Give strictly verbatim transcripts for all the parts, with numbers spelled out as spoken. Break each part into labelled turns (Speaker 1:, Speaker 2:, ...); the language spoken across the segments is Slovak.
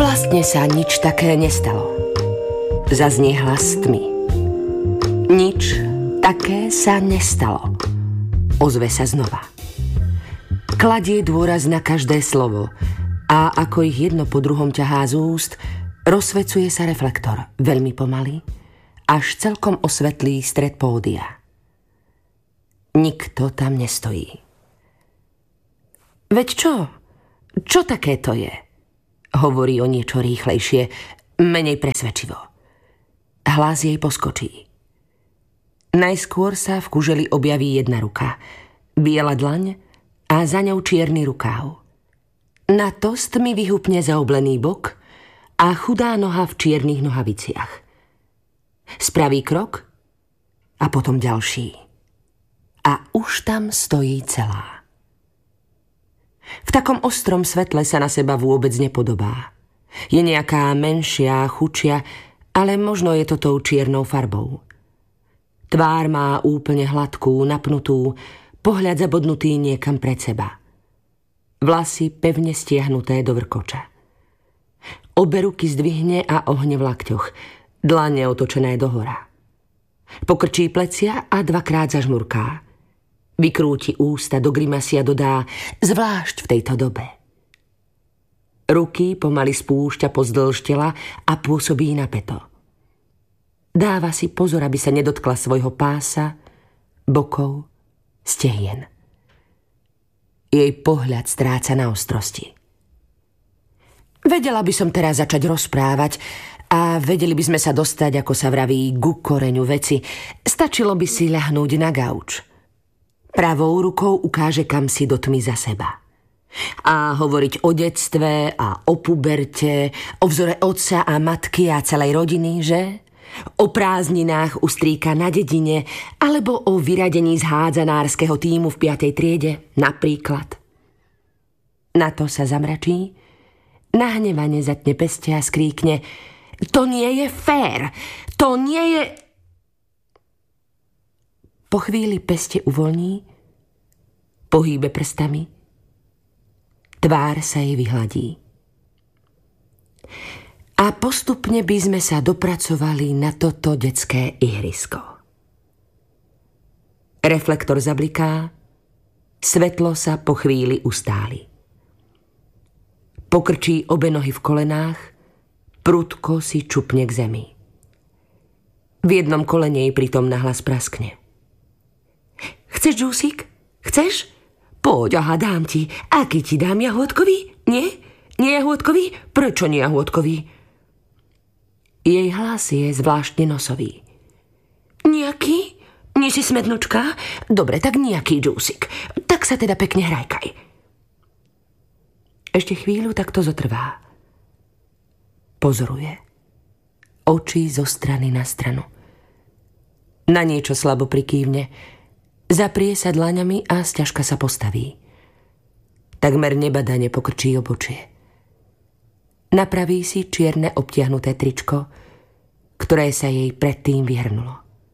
Speaker 1: Vlastne sa nič také nestalo. Zaznie hlas tmy. Nič také sa nestalo. Ozve sa znova. Kladie dôraz na každé slovo a ako ich jedno po druhom ťahá z úst, rozsvecuje sa reflektor veľmi pomaly, až celkom osvetlí stred pódia. Nikto tam nestojí. Veď čo? Čo také to je? Hovorí o niečo rýchlejšie, menej presvedčivo. Hlas jej poskočí. Najskôr sa v kuželi objaví jedna ruka, biela dlaň a za ňou čierny rukáv. Na tost mi vyhupne zaoblený bok a chudá noha v čiernych nohaviciach. Spraví krok a potom ďalší. A už tam stojí celá. V takom ostrom svetle sa na seba vôbec nepodobá. Je nejaká menšia, chučia, ale možno je to tou čiernou farbou. Tvár má úplne hladkú, napnutú, pohľad zabodnutý niekam pred seba. Vlasy pevne stiahnuté do vrkoča. Obe ruky zdvihne a ohne v lakťoch, dlane otočené dohora. Pokrčí plecia a dvakrát zažmurká. Vykrúti ústa do grimasy a dodá, zvlášť v tejto dobe. Ruky pomaly spúšťa pozdĺž tela a pôsobí napäto. Dáva si pozor, aby sa nedotkla svojho pása, bokov, stehien. Jej pohľad stráca na ostrosti. Vedela by som teraz začať rozprávať a vedeli by sme sa dostať, ako sa vraví, ku koreňu veci. Stačilo by si ľahnúť na gauč. Pravou rukou ukáže kam si do tmy za seba. A hovoriť o detstve a o puberte, o vzore otca a matky a celej rodiny, že? O prázdninách u strýka na dedine alebo o vyradení z hádzanárskeho tímu v piatej triede, napríklad. Na to sa zamračí, nahnevane zatne pesťa a skríkne: to nie je fér, to nie je... Po chvíli peste uvoľní, pohýbe prstami, tvár sa jej vyhladí. A postupne by sme sa dopracovali na toto detské ihrisko. Reflektor zabliká, svetlo sa po chvíli ustáli. Pokrčí obe nohy v kolenách, prudko si čupne k zemi. V jednom kolene jej pritom nahlas praskne. Chceš džúsik? Chceš? Poď, aha, dám ti. Aký ti dám, jahôdkový? Nie? Nie jahôdkový? Prečo nie jahôdkový? Jej hlas je zvláštne nosový. Nejaký? Nie si smednočka? Dobre, tak nejaký džúsik. Tak sa teda pekne hrajkaj. Ešte chvíľu takto zotrvá. Pozoruje. Oči zo strany na stranu. Na niečo slabo prikývne. Zaprie sa dlaňami a sťažka sa postaví. Takmer nebadane pokrčí obočie. Napraví si čierne obtiahnuté tričko, ktoré sa jej predtým vyhrnulo.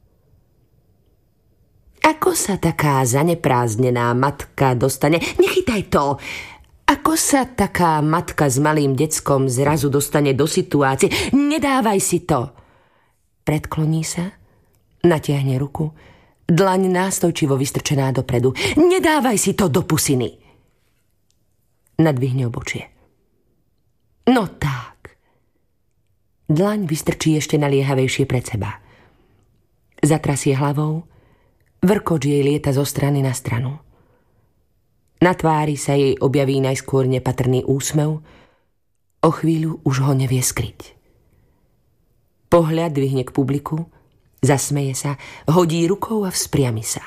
Speaker 1: Ako sa taká zaneprázdnená matka dostane... Nechytaj to! Ako sa taká matka s malým deckom zrazu dostane do situácie? Nedávaj si to! Predkloní sa, natiahne ruku, dlaň nástojčivo vystrčená dopredu. Nedávaj si to do pusiny! Nadvihne obočie. No tak. Dlaň vystrčí ešte naliehavejšie pred seba. Zatrasie hlavou, vrkoč jej lieta zo strany na stranu. Na tvári sa jej objaví najskôr nepatrný úsmev, o chvíľu už ho nevie skryť. Pohľad dvihne k publiku, zasmeje sa, hodí rukou a vzpriami sa.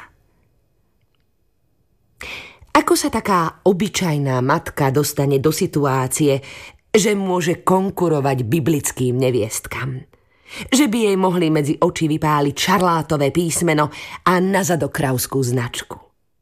Speaker 1: Ako sa taká obyčajná matka dostane do situácie, že môže konkurovať biblickým neviestkam? Že by jej mohli medzi oči vypáliť šarlátové písmeno a nazadokravskú značku?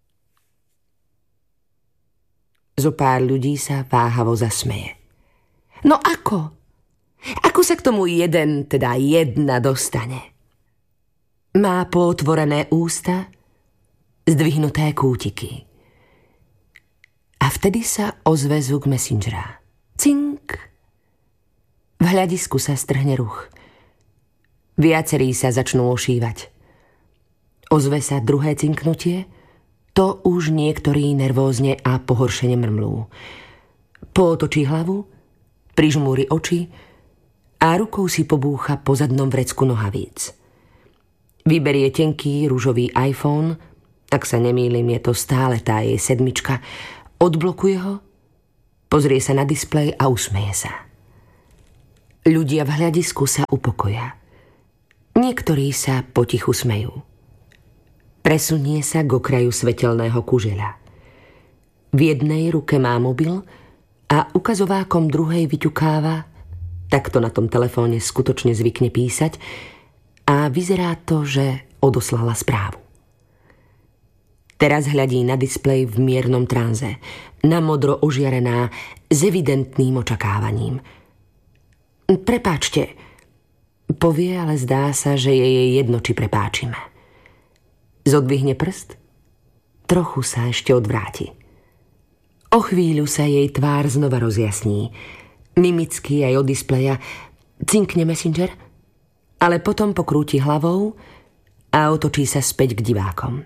Speaker 1: Zopár ľudí sa váhavo zasmeje. No ako? Ako sa k tomu jeden, teda jedna dostane? Má pootvorené ústa, zdvihnuté kútiky. A vtedy sa ozve zvuk messengera. Cink. V hľadisku sa strhne ruch. Viacerí sa začnú ošívať. Ozve sa druhé cinknutie, to už niektorí nervózne a pohoršene mrmlú. Pootočí hlavu, prižmúri oči a rukou si pobúcha po zadnom vrecku nohavíc. Vyberie tenký ružový iPhone, ak sa nemýlim, je to stále tá jej sedmička, odblokuje ho, pozrie sa na displej a usmeje sa. Ľudia v hľadisku sa upokoja. Niektorí sa potichu smejú. Presunie sa k okraju svetelného kužeľa. V jednej ruke má mobil a ukazovákom druhej vyťukáva, takto na tom telefóne skutočne zvykne písať, a vyzerá to, že odoslala správu. Teraz hľadí na displej v miernom tranze, na modro ožiarená, s evidentným očakávaním. Prepáčte, povie, ale zdá sa, že je jej jedno, či prepáčime. Zodvihne prst, trochu sa ešte odvráti. O chvíľu sa jej tvár znova rozjasní. Mimicky aj od displeja cinkne Messenger, ale potom pokrúti hlavou a otočí sa späť k divákom.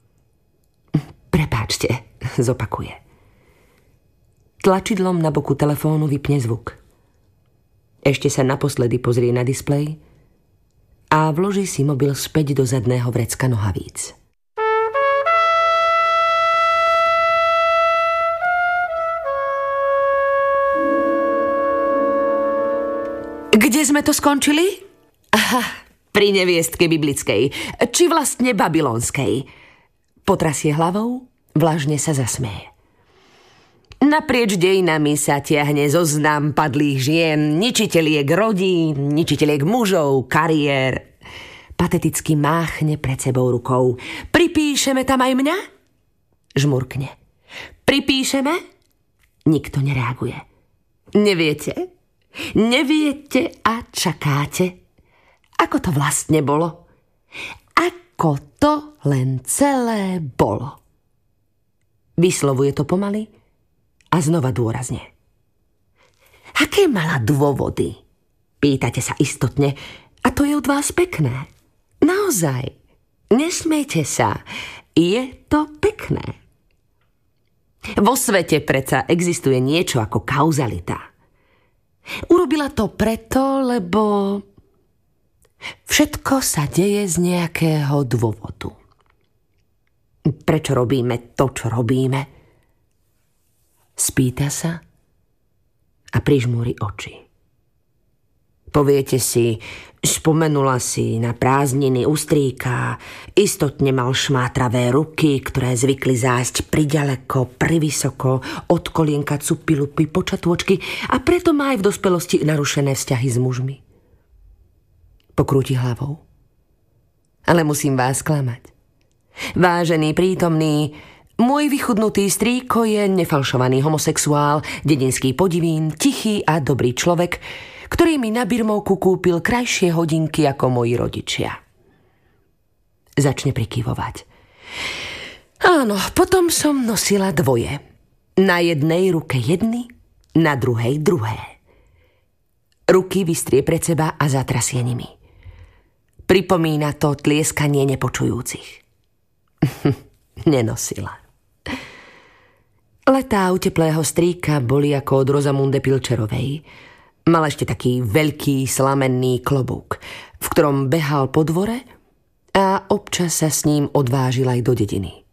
Speaker 1: Prepáčte, zopakuje. Tlačidlom na boku telefónu vypne zvuk. Ešte sa naposledy pozrie na displej a vloží si mobil späť do zadného vrecka nohavíc. Kde sme to skončili? Aha, pri neviestke biblickej, či vlastne babylonskej. Potrasie hlavou, vlažne sa zasmeje. Naprieč dejinami sa tiahne zoznam padlých žien, ničiteliek rodín, ničiteliek mužov, kariér. Pateticky máchne pred sebou rukou. Pripíšeme tam aj mňa? Žmurkne. Pripíšeme? Nikto nereaguje. Neviete? Neviete a čakáte? Ako to vlastne bolo? Ako to len celé bolo? Vyslovuje to pomaly a znova dôrazne. Aké mala dôvody? Pýtate sa istotne, a to je od vás pekné. Naozaj, nesmejte sa, je to pekné. Vo svete predsa existuje niečo ako kauzalita. Urobila to preto, lebo všetko sa deje z nejakého dôvodu. Prečo robíme to, čo robíme? Spýta sa a prižmúri oči. Poviete si, spomenula si na prázdniny u strýka, istotne mal šmátravé ruky, ktoré zvykli zásť priďaleko, privysoko, od kolienka cupilupy, počatôčky a preto má aj v dospelosti narušené vzťahy s mužmi. Pokrúti hlavou. Ale musím vás klamať. Vážený prítomný, môj vychudnutý strýko je nefalšovaný homosexuál, dedinský podivín, tichý a dobrý človek, ktorý mi na birmovku kúpil krajšie hodinky ako moji rodičia. Začne prikyvovať. Áno, potom som nosila dvoje. Na jednej ruke jedny, na druhej druhé. Ruky vystrie pred seba a zatrasie nimi. Pripomína to tlieskanie nepočujúcich. Nenosila. Letá u teplého strýka boli ako od Rozamunde Pilčerovej. Mal ešte taký veľký slamenný klobúk, v ktorom behal po dvore a občas sa s ním odvážil aj do dediny.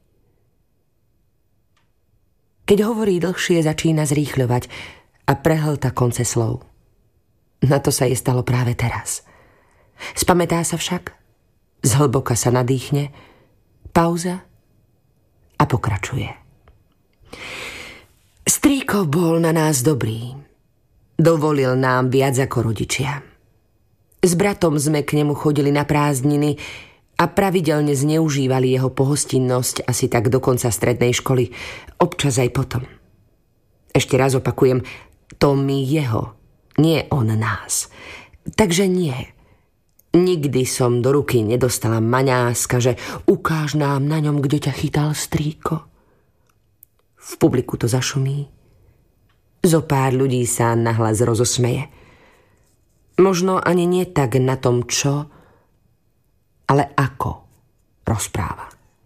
Speaker 1: Keď hovorí dlhšie, začína zrýchľovať a prehlta konce slov. Na to sa jej stalo práve teraz. Spamätá sa však, zhlboka sa nadýchne, pauza a pokračuje. Strýko bol na nás dobrý. Dovolil nám viac ako rodičia. S bratom sme k nemu chodili na prázdniny a pravidelne zneužívali jeho pohostinnosť asi tak do konca strednej školy, občas aj potom. Ešte raz opakujem, to my jeho, nie on nás. Takže nie. Nikdy som do ruky nedostala maňáska, že ukáž nám na ňom, kde ťa chytal strýko. V publiku to zašumí. Zo pár ľudí sa nahlas rozosmeje. Možno ani nie tak na tom, čo, ale ako rozpráva.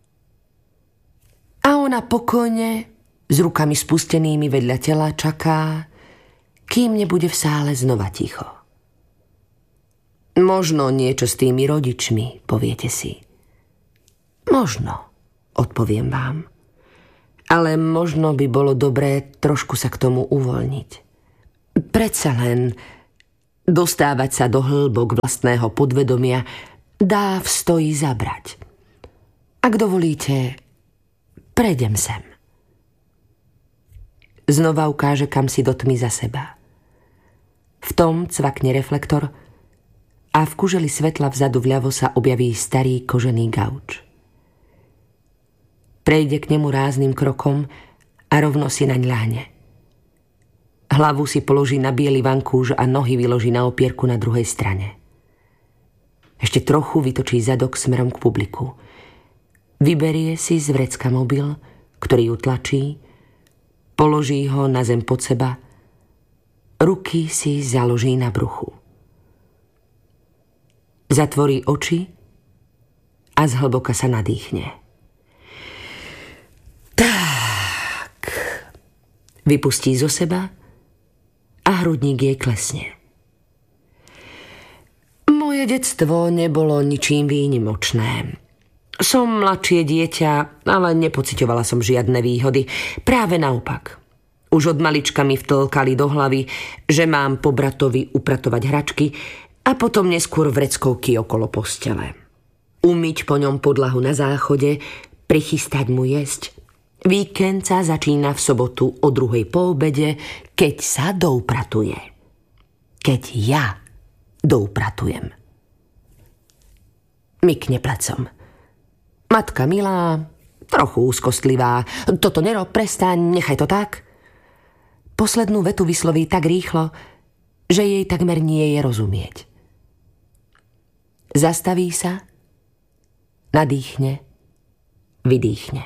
Speaker 1: A ona pokojne, s rukami spustenými vedľa tela, čaká, kým nebude v sále znova ticho. Možno niečo s tými rodičmi, poviete si. Možno, odpoviem vám. Ale možno by bolo dobré trošku sa k tomu uvoľniť. Predsa len dostávať sa do hĺbok vlastného podvedomia dá v stoji zabrať. Ak dovolíte, prejdem sem. Znova ukáže kam si do tmy za seba. V tom cvakne reflektor a v kuželi svetla vzadu vľavo sa objaví starý kožený gauč. Prejde k nemu rázným krokom a rovno si naň ľahne. Hlavu si položí na biely vankúš a nohy vyloží na opierku na druhej strane. Ešte trochu vytočí zadok smerom k publiku. Vyberie si z vrecka mobil, ktorý utlačí, položí ho na zem pod seba, ruky si založí na bruchu. Zatvorí oči a zhlboka sa nadýchne. Tak. Vypustí zo seba a hrudník jej klesne. Moje detstvo nebolo ničím výnimočné. Som mladšie dieťa, ale nepociťovala som žiadne výhody. Práve naopak. Už od malička mi vtlkali do hlavy, že mám po bratovi upratovať hračky a potom neskôr vreckovky okolo postele. Umyť po ňom podlahu na záchode, prichystať mu jesť. Víkend sa začína v sobotu o druhej po obede, keď sa doupratuje. Keď ja doupratujem. Mykne plecom. Matka milá, trochu úzkostlivá. Toto nerob, prestaň, nechaj to tak. Poslednú vetu vysloví tak rýchlo, že jej takmer nie je rozumieť. Zastaví sa, nadýchne, vydýchne.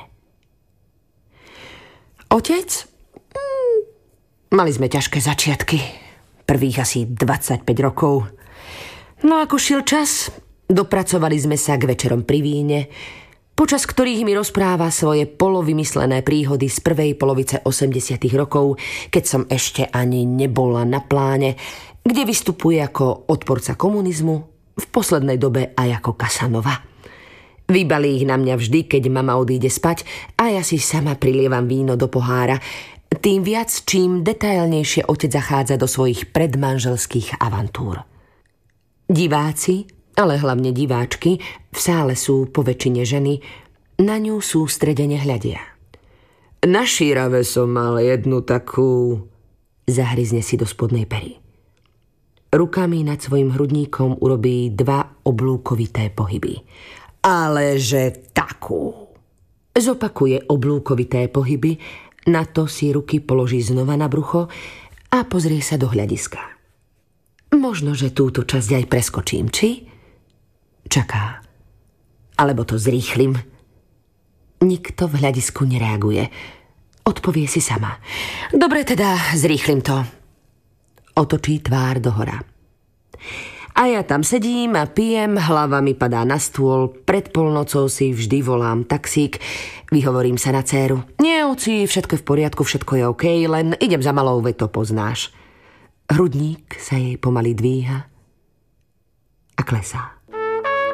Speaker 1: Otec? Mm, mali sme ťažké začiatky. Prvých asi dvadsaťpäť rokov. No ako šiel čas, dopracovali sme sa k večerom pri víne, počas ktorých mi rozpráva svoje polovymyslené príhody z prvej polovice osemdesiatych rokov, keď som ešte ani nebola na pláne, kde vystupuje ako odporca komunizmu, v poslednej dobe aj ako Casanova. Vybalí ich na mňa vždy, keď mama odíde spať a ja si sama prilievam víno do pohára, tým viac, čím detailnejšie otec zachádza do svojich predmanželských avantúr. Diváci, ale hlavne diváčky, v sále sú poväčšine ženy, na ňu sústredene hľadia. Na šírave som mal jednu takú... Zahryzne si do spodnej pery. Rukami nad svojim hrudníkom urobí dva oblúkovité pohyby. Ale že takú. Zopakuje oblúkovité pohyby, na to si ruky položí znova na brucho a pozrie sa do hľadiska. Možno, že túto časť aj preskočím, či? Čaká. Alebo to zrýchlim. Nikto v hľadisku nereaguje. Odpovie si sama. Dobre, teda zrýchlim to. Otočí tvár dohora. A ja tam sedím a pijem, hlava mi padá na stôl, pred polnocou si vždy volám taxík, vyhovorím sa na dcéru. Nie, oci, všetko je v poriadku, všetko je okej, okay, len idem za malou, veď to poznáš. Hrudník sa jej pomaly dvíha a klesá.